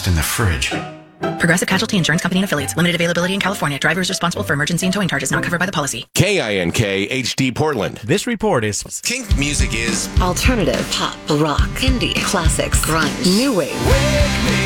in the fridge. Progressive Casualty Insurance Company and Affiliates. Limited availability in California. Driver is responsible for emergency and towing charges not covered by the policy. KINK HD Portland. This report is Kink music is alternative, pop, rock, indie, classics, grunge, new wave. Wake me